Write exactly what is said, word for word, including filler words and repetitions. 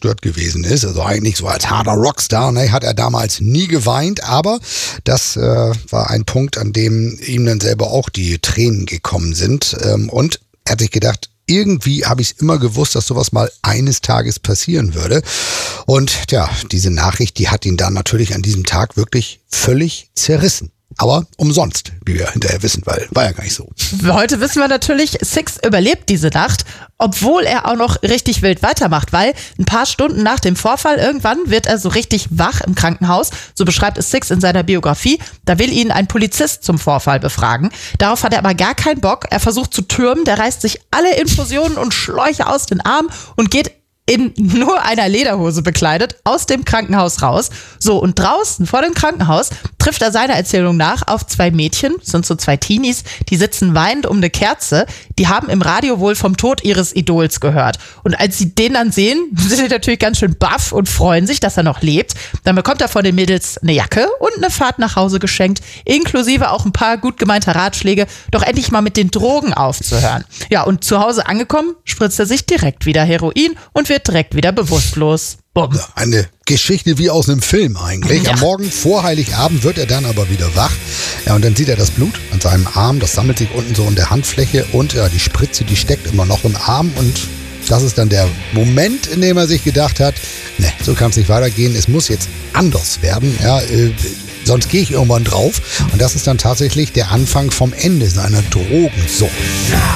zerstört gewesen ist. Also eigentlich so als harter Rockstar, ne, hat er damals nie geweint, aber das äh, war ein Punkt, an dem ihm dann selber auch die Tränen gekommen sind. Ähm, und er hat sich gedacht, irgendwie habe ich es immer gewusst, dass sowas mal eines Tages passieren würde. Und ja, diese Nachricht, die hat ihn dann natürlich an diesem Tag wirklich völlig zerrissen. Aber umsonst, wie wir hinterher wissen, weil war ja gar nicht so. Heute wissen wir natürlich, Six überlebt diese Nacht, obwohl er auch noch richtig wild weitermacht, weil ein paar Stunden nach dem Vorfall irgendwann wird er so richtig wach im Krankenhaus. So beschreibt es Six in seiner Biografie. Da will ihn ein Polizist zum Vorfall befragen. Darauf hat er aber gar keinen Bock. Er versucht zu türmen, der reißt sich alle Infusionen und Schläuche aus den Armen und geht in nur einer Lederhose bekleidet aus dem Krankenhaus raus. So, und draußen vor dem Krankenhaus trifft er seiner Erzählung nach auf zwei Mädchen, das sind so zwei Teenies, die sitzen weinend um eine Kerze. Die haben im Radio wohl vom Tod ihres Idols gehört. Und als sie den dann sehen, sind sie natürlich ganz schön baff und freuen sich, dass er noch lebt. Dann bekommt er von den Mädels eine Jacke und eine Fahrt nach Hause geschenkt, inklusive auch ein paar gut gemeinter Ratschläge, doch endlich mal mit den Drogen aufzuhören. Ja, und zu Hause angekommen, spritzt er sich direkt wieder Heroin und wird direkt wieder bewusstlos. Bumm. Eine Geschichte wie aus einem Film eigentlich. Ja. Am Morgen vor Heiligabend wird er dann aber wieder wach. Ja, und dann sieht er das Blut an seinem Arm. Das sammelt sich unten so in der Handfläche. Und ja, die Spritze, die steckt immer noch im Arm. Und das ist dann der Moment, in dem er sich gedacht hat, ne, so kann es nicht weitergehen. Es muss jetzt anders werden. Ja, äh, sonst gehe ich irgendwann drauf. Und das ist dann tatsächlich der Anfang vom Ende seiner Drogensucht.